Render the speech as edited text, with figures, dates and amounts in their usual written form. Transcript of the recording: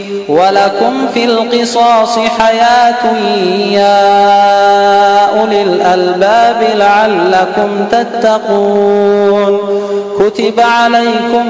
ولكم في القصاص حياة يا أولي الألباب لعلكم تتقون. كتب عليكم